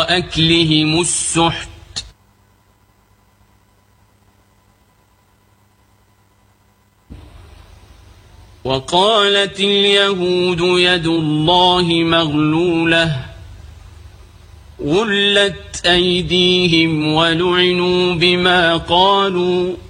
وأكلهم السحت. وقالت اليهود يد الله مغلولة غلت أيديهم ولعنوا بما قالوا